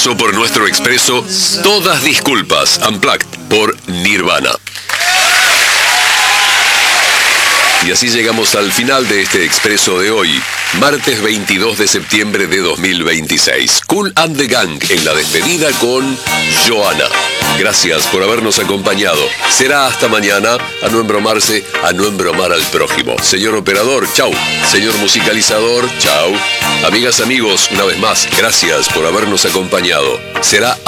pasó por nuestro expreso Todas Disculpas, Unplugged, por Nirvana. Y así llegamos al final de este expreso de hoy, martes 22 de septiembre de 2026. Kool and the Gang en la despedida con Johanna. Gracias por habernos acompañado. Será hasta mañana, a no embromarse, a no embromar al prójimo. Señor operador, chau. Señor musicalizador, chau. Amigas, amigos, una vez más, gracias por habernos acompañado. Será